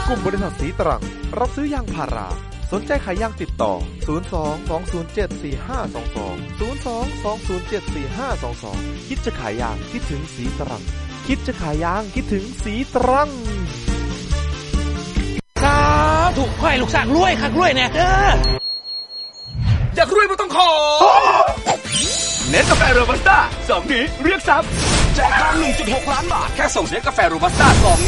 กลุ่มบริษัทสีตรังรับซื้อยางพาราสนใจขายยางติดต่อ02-207-4522 02-207-4522 คิดจะขายยางคิดถึงสีตรังคิดจะขายยางคิดถึงสีตรังครับถูกค่อยลูกสั่งรวยคักรวยแน่อยากรวยไม่ต้องขอเน็ตกาแฟโรบัสต้า2นี้เรียกทรัพย์แจกทอง 1.6 ล้านบาทแค่ส่งเน็ตกาแฟโรบัสต้า2